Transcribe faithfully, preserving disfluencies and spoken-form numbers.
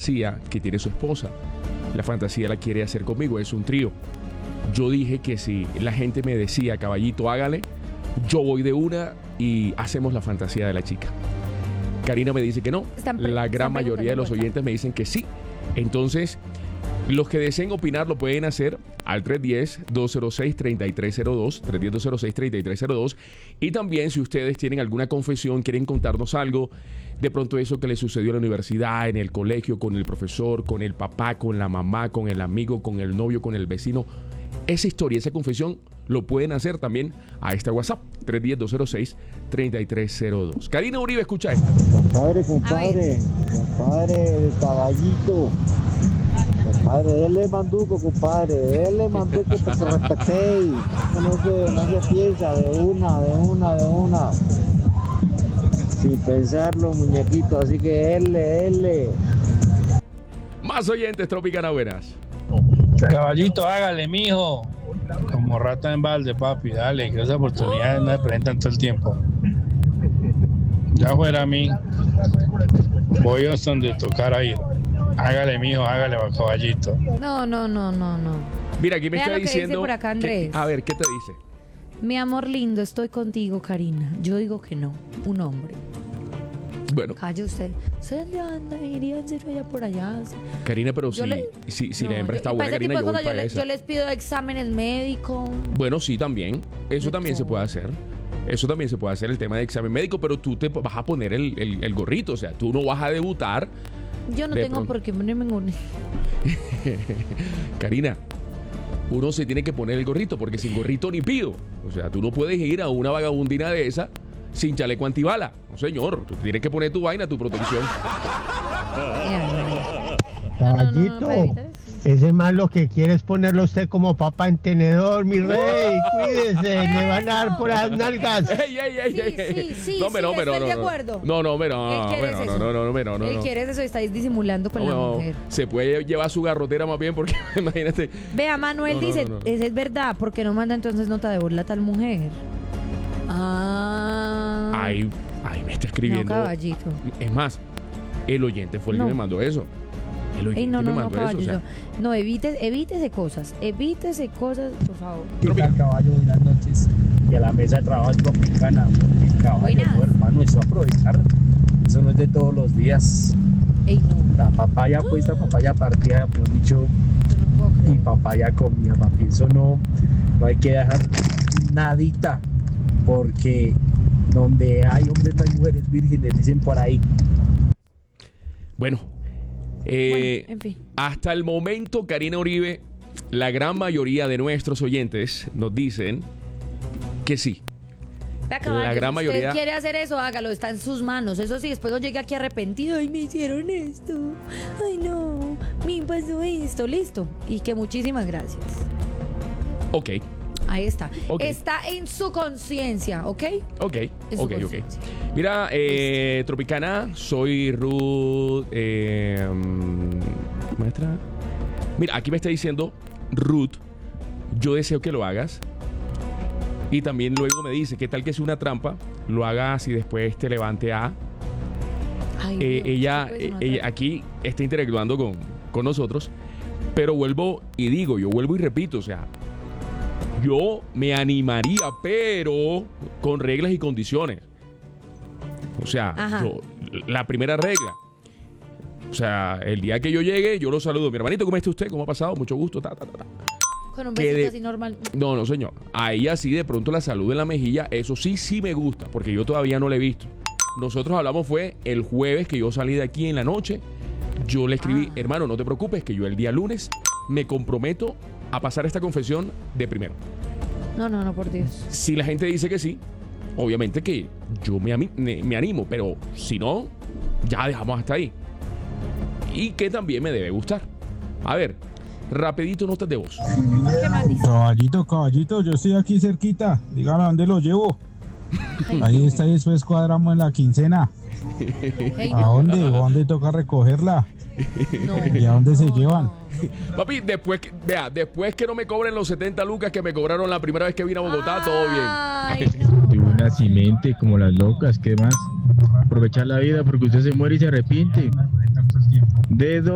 fantasía que tiene su esposa. La fantasía la quiere hacer conmigo, es un trío. Yo dije que si la gente me decía, caballito, hágale, yo voy de una y hacemos la fantasía de la chica. Karina me dice que no. Pre- la gran mayoría de los oyentes me dicen que sí. Entonces, los que deseen opinar lo pueden hacer al tres uno cero, dos cero seis, tres tres cero dos, tres uno cero, dos cero seis, tres tres cero dos. Y también si ustedes tienen alguna confesión, quieren contarnos algo, de pronto eso que les sucedió en la universidad, en el colegio, con el profesor, con el papá, con la mamá, con el amigo, con el novio, con el vecino, esa historia, esa confesión, lo pueden hacer también a este WhatsApp, tres uno cero, dos cero seis, tres tres cero dos. Karina Uribe, escucha esto. Compadre, compadre, compadre, el caballito. Compadre, déle manduco, compadre, déle manduco para que respetéis. No se, no se piensa de una, de una, de una. Sin pensarlo, muñequito, así que déle, déle. Más oyentes, Tropicana, buenas. Caballito, hágale, mijo. Como rata en balde, papi, dale, que esas oportunidades no se presentan todo el tiempo. Ya fuera a mí, voy a donde tocara ir. Hágale, mijo, hágale, caballito. No, no, no, no, no. Mira, aquí me Vea está lo que diciendo. dice por acá, Andrés. Que, a ver, ¿qué te dice? Mi amor lindo, estoy contigo, Karina. Yo digo que no, un hombre. Bueno. Calle usted. ¿Usted dónde anda? Iría en serio allá por allá. Karina, pero si, le, si, si no, la hembra está yo, buena, Karina, yo, voy yo, para le, esa. yo les pido exámenes médicos. Bueno, sí, también. Eso de también todo. se puede hacer. Eso también se puede hacer, el tema de examen médico, pero tú te vas a poner el, el, el gorrito. O sea, tú no vas a debutar. Yo no de tengo pronto. por qué ponerme un... Karina, uno se tiene que poner el gorrito, porque sin gorrito ni pido. O sea, tú no puedes ir a una vagabundina de esa sin chaleco antibala. No, señor, tú tienes que poner tu vaina, tu protección. Caballito, no, no, no, no, ese man lo que quiere es ponerlo usted como papa en tenedor, mi rey. Cuídese, le van a dar por las nalgas. ¡Ey, ey, ey, Sí, ey, ey! sí, sí, No, pero, sí, pero, estoy no, de no. acuerdo. No, no, pero, Él no, quiere pero, es no, eso. no, no, no, no, Él no. quiere eso, estáis disimulando con No, la no, mujer. se puede llevar su garrotera más bien porque imagínate. Vea, Manuel No, no, dice, no, no. es, es verdad, porque no manda entonces nota de burla a tal mujer. Ah. Ahí, ahí me está No, escribiendo. caballito. Es más, el oyente fue el No. que me mandó eso. El oyente Ey, no, me no, no, mandó eso. O caballito. sea, No, evite, evítese cosas. Evítese cosas, por favor. pero mira, Caballo, buenas noches. Y a la mesa de trabajo Tropicana. El caballo, Buenas. no, hermano, eso aprovechar. Eso no es de todos los días. Ey, no, La papaya puesta, papaya partida, por dicho, yo no puedo y creer. papaya comida, papi. Eso no, no hay que dejar nadita. Porque donde hay hombres no hay mujeres vírgenes, dicen por ahí. bueno, eh, Bueno, en fin. hasta el momento, Karina Uribe, la gran mayoría de nuestros oyentes nos dicen que sí. Vea, caballo, la gran si mayoría- usted quiere hacer eso, hágalo, está en sus manos. Eso sí, después no llegue aquí arrepentido. Ay, me hicieron esto. Ay, no, me pasó esto. Listo. Y que muchísimas gracias. Ok, Ahí está. Ok. Está en su conciencia, ¿ok? ok, En su ok, ok. conciencia. Mira, eh, Tropicana, soy Ruth. Eh, maestra. Mira, aquí me está diciendo Ruth, yo deseo que lo hagas. Y también luego me dice, ¿qué tal que es una trampa? Lo hagas y después te levante a... Ay, Eh, Dios, ella, pues, eh, no, ella aquí está interactuando con, con nosotros, pero vuelvo y digo, yo vuelvo y repito, o sea, yo me animaría, pero con reglas y condiciones. O sea, Ajá. yo- la primera regla. O sea, el día que yo llegue, yo lo saludo. Mi hermanito, ¿cómo está usted? ¿Cómo ha pasado? Mucho gusto. Ta, ta, ta, ta. con un que besito de- así normal. No, no, señor. A ella sí, de pronto la salud en la mejilla, eso sí, sí me gusta, porque yo todavía no la he visto. Nosotros hablamos fue el jueves que yo salí de aquí en la noche. Yo le escribí, Ah. hermano, no te preocupes, que yo el día lunes me comprometo a pasar esta confesión de primero. No, no, no, por Dios. Si la gente dice que sí, obviamente que yo me, ami- me, me animo, pero si no, ya dejamos hasta ahí. Y que también me debe gustar. A ver, rapidito notas de voz. ¿Qué más dice? Caballito, caballito, yo estoy aquí cerquita. Dígame a dónde lo llevo. Ay, Ahí está y después cuadramos en la quincena. ey, ¿A dónde? ¿A dónde toca recogerla? no, ¿Y a dónde se no, llevan? no. Papi, después que, vea, después que no me cobren los setenta lucas que me cobraron la primera vez que vine a Bogotá, todo bien. Ay, no. De una cimente como las locas, ¿qué más? Aprovechar la vida porque usted se muere y se arrepiente. Dedo.